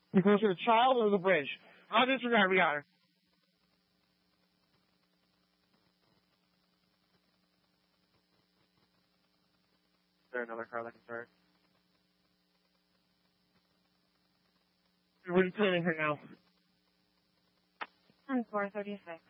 You closer to the child or the bridge? I'll disregard. We got her. Is there another car that can start? We're detaining her now. On 436.